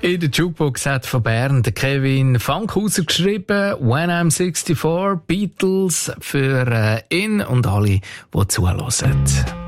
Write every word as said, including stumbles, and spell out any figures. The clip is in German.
In der Jukebox hat von Bern der Kevin Funkhauser geschrieben, When I'm sixty-four, Beatles für äh, ihn und alle, die zuhören.